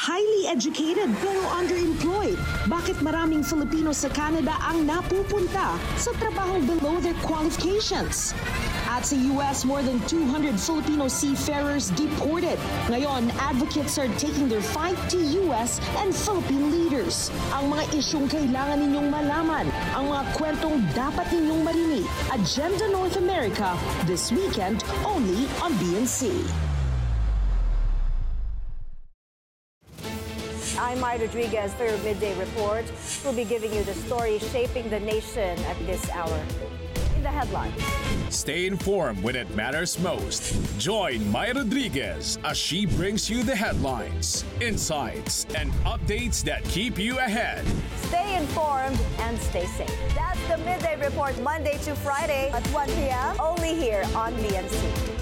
highly educated pero underemployed? Bakit maraming Filipino sa Canada ang napupunta sa trabahong below their qualifications? At sa US, more than 200 Filipino seafarers deported. Ngayon, advocates are taking their fight to US and Philippine leaders. Ang mga isyong kailangan ninyong malaman, ang mga kwentong dapat ninyong marinig. Agenda North America, this weekend only on BNC. I'm Maya Rodriguez for your Midday Report. We'll be giving you the story shaping the nation at this hour. In the headlines. Stay informed when it matters most. Join Maya Rodriguez as she brings you the headlines, insights, and updates that keep you ahead. Stay informed and stay safe. That's the Midday Report, Monday to Friday at 1 p.m. only here on BNC.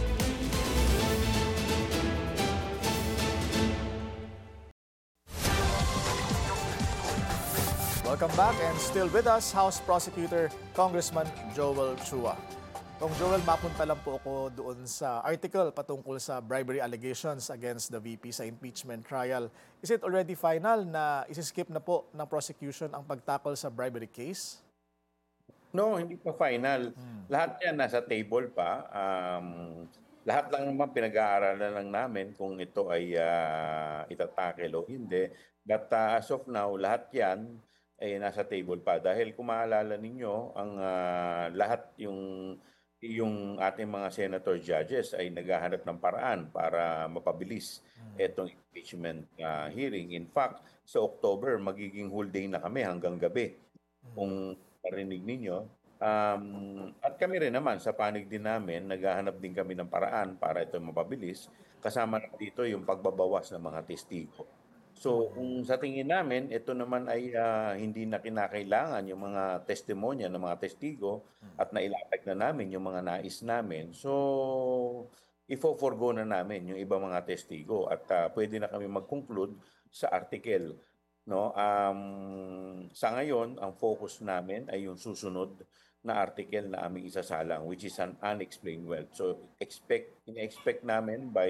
Welcome back, and still with us, House Prosecutor Congressman Joel Chua. Kung Joel, mapunta lang po ako doon sa article patungkol sa bribery allegations against the VP sa impeachment trial. Is it already final na isi-skip na po ng prosecution ang pagtakol sa bribery case? No, hindi pa final. Lahat yan nasa table pa. Lahat lang naman pinag-aaralan lang namin kung ito ay itatakel o hindi. But as of now, lahat yan ay nasa table pa. Dahil kung maalala ninyo, ang lahat yung ating mga senator judges ay naghahanap ng paraan para mapabilis itong impeachment hearing. In fact, sa October, magiging whole day na kami hanggang gabi. Kung parinig ninyo. At kami rin naman, sa panig din namin, naghahanap din kami ng paraan para ito mapabilis. Kasama na dito yung pagbabawas ng mga testigo. So kung sa tingin namin, ito naman ay hindi na kinakailangan yung mga testimonya ng mga testigo at nailatag na namin yung mga nais namin. So ifo-forgo na namin yung ibang mga testigo at pwede na kami mag-conclude sa article. No? Sa ngayon, ang focus namin ay yung susunod na article na aming isasalang, which is an unexplained wealth. So in-expect namin by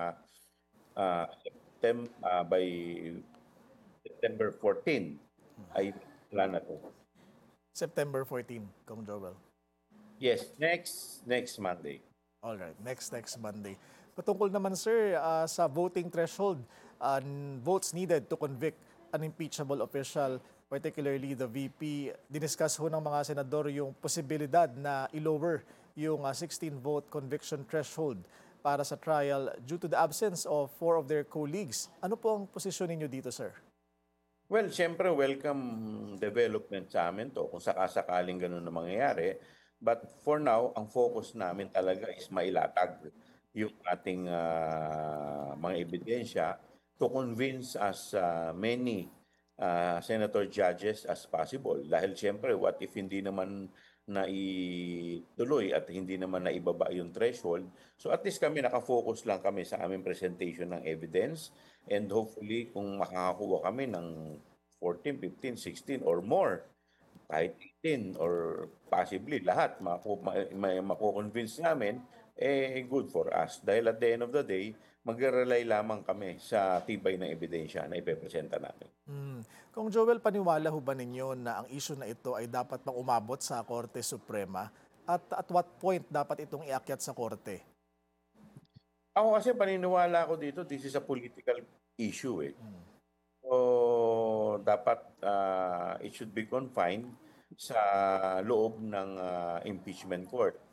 September 14 ay plan na to. September 14, Kong Joel. Yes, next Monday. All right, next Monday. Patungkol naman, sir, sa voting threshold, votes needed to convict an impeachable official, particularly the VP, diniscuss ho ng mga senador yung posibilidad na i-lower yung 16-vote conviction threshold para sa trial due to the absence of 4 of their colleagues. Ano po ang posisyon ninyo dito, sir? Well, siyempre, welcome development sa amin to kung sakasakaling ganun na mangyayari. But for now, ang focus namin talaga is mailatag yung ating mga ebidensya to convince as many senator judges as possible. Dahil siyempre, what if hindi naman naituloy at hindi naman naibaba yung threshold. So at least kami nakafocus lang kami sa aming presentation ng evidence, and hopefully kung makakakuha kami ng 14, 15, 16 or more, kahit 18 or possibly lahat mako-convince namin, good for us. Dahil at the end of the day, mag-rely lamang kami sa tibay ng ebidensya na ipepresenta namin. Kung Joel, paniwala ho ba ninyo na ang issue na ito ay dapat pang umabot sa Korte Suprema? At what point dapat itong iakyat sa Korte? Ako kasi paniniwala ko dito, this is a political issue eh. So dapat it should be confined sa loob ng impeachment court.